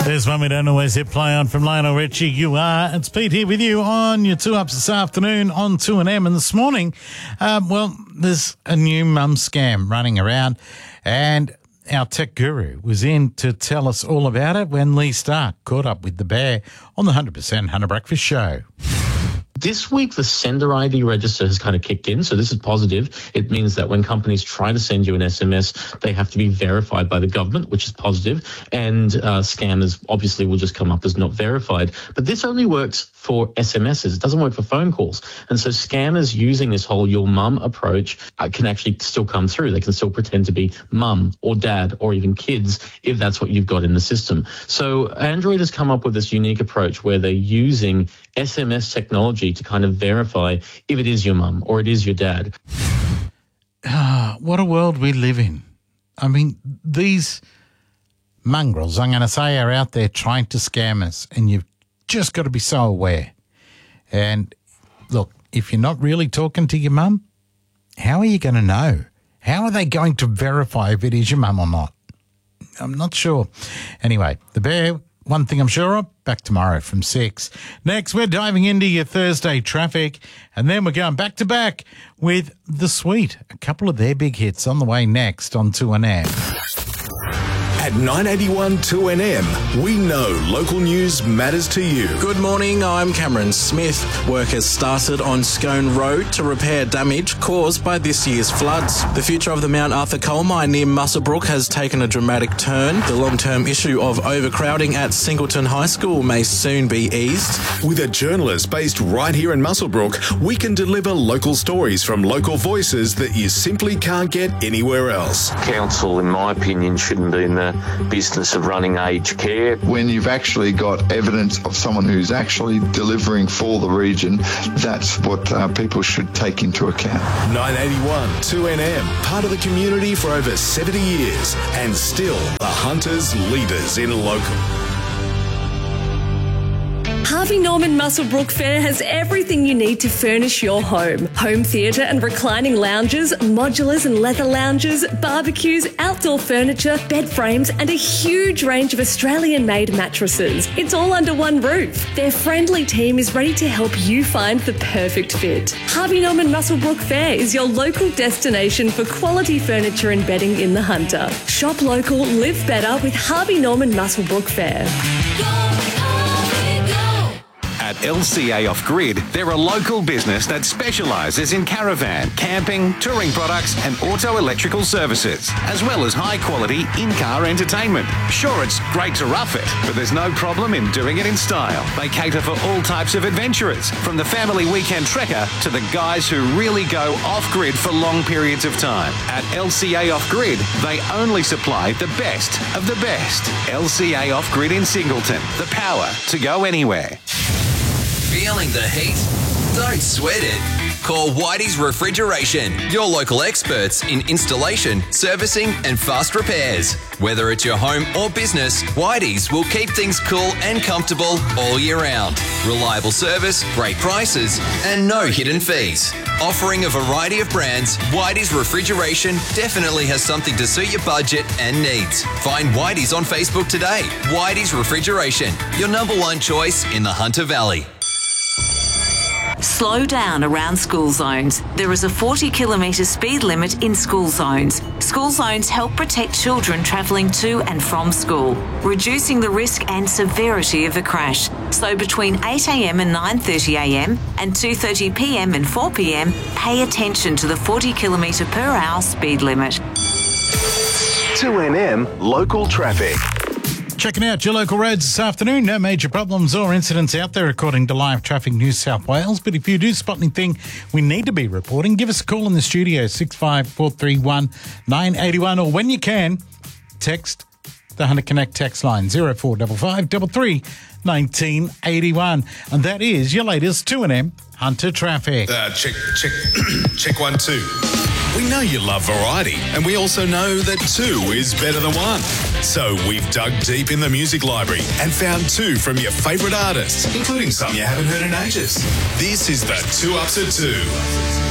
There's one we don't always hit play on from Lionel Richie. You are. It's Pete here with you on your 2-Ups this afternoon on 2AM. And this morning, there's a new mum scam running around, and our tech guru was in to tell us all about it when Lee Stark caught up with the bear on the 100% Hunter Breakfast Show. This week, the sender ID register has kind of kicked in, so this is positive. It means that when companies try to send you an SMS, they have to be verified by the government, which is positive, and scammers obviously will just come up as not verified. But this only works for SMSs. It doesn't work for phone calls. And so scammers using this whole your mum approach can actually still come through. They can still pretend to be mum or dad or even kids if that's what you've got in the system. So Android has come up with this unique approach where they're using SMS technology to kind of verify if it is your mum or it is your dad. What a world we live in. I mean, these mongrels, I'm going to say, are out there trying to scam us, and you've just got to be so aware. And look, if you're not really talking to your mum, how are you going to know? How are they going to verify if it is your mum or not? I'm not sure. Anyway, the bear, one thing I'm sure of, back tomorrow from 6. Next, we're diving into your Thursday traffic, and then we're going back to back with The Sweet. A couple of their big hits on the way next on 2AM. At 981 2NM, we know local news matters to you. Good morning, I'm Cameron Smith. Work has started on Scone Road to repair damage caused by this year's floods. The future of the Mount Arthur coal mine near Muswellbrook has taken a dramatic turn. The long-term issue of overcrowding at Singleton High School may soon be eased. With a journalist based right here in Muswellbrook, we can deliver local stories from local voices that you simply can't get anywhere else. Council, in my opinion, shouldn't be in the business of running aged care. When you've actually got evidence of someone who's actually delivering for the region, that's what people should take into account. 981 2NM, part of the community for over 70 years, and still the Hunters leaders in local. Harvey Norman Muswellbrook Fair has everything you need to furnish your home. Home theatre and reclining lounges, modulars and leather lounges, barbecues, outdoor furniture, bed frames and a huge range of Australian-made mattresses. It's all under one roof. Their friendly team is ready to help you find the perfect fit. Harvey Norman Muswellbrook Fair is your local destination for quality furniture and bedding in the Hunter. Shop local, live better with Harvey Norman Muswellbrook Fair. At LCA Off Grid, they're a local business that specialises in caravan, camping, touring products and auto electrical services, as well as high-quality in-car entertainment. Sure, it's great to rough it, but there's no problem in doing it in style. They cater for all types of adventurers, from the family weekend trekker to the guys who really go off-grid for long periods of time. At LCA Off Grid, they only supply the best of the best. LCA Off Grid in Singleton, the power to go anywhere. Feeling the heat? Don't sweat it. Call Whitey's Refrigeration, your local experts in installation, servicing and fast repairs. Whether it's your home or business, Whitey's will keep things cool and comfortable all year round. Reliable service, great prices and no hidden fees. Offering a variety of brands, Whitey's Refrigeration definitely has something to suit your budget and needs. Find Whitey's on Facebook today. Whitey's Refrigeration, your #1 choice in the Hunter Valley. Slow down around school zones. There is a 40-kilometre speed limit in school zones. School zones help protect children travelling to and from school, reducing the risk and severity of a crash. So between 8am and 9:30am and 2:30pm and 4pm, pay attention to the 40-kilometre per hour speed limit. 2NM Local Traffic. Checking out your local roads this afternoon. No major problems or incidents out there according to Live Traffic New South Wales. But if you do spot anything we need to be reporting, give us a call in the studio, 65431 981, or when you can, text the Hunter Connect text line, 0455 33 1981. And that is your latest 2NM Hunter Traffic. Check 1 2. We know you love variety, and we also know that 2 is better than 1. So we've dug deep in the music library and found 2 from your favourite artists, including some you haven't heard in ages. This is the 2 Ups at 2.